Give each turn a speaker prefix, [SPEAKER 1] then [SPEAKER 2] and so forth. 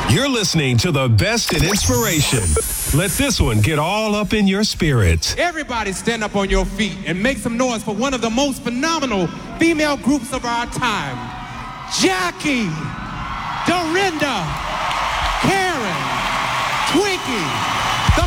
[SPEAKER 1] You're listening to the best in inspiration. Let this one get all up in your spirit.
[SPEAKER 2] Everybody stand up on your feet and make some noise for one of the most phenomenal female groups of our time, Jackie, Dorinda,